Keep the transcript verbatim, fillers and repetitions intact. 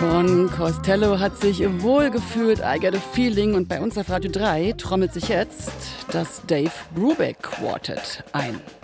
Ron Costello hat sich wohlgefühlt, I Get a Feeling, und bei uns auf Radio drei trommelt sich jetzt das Dave Brubeck Quartet ein.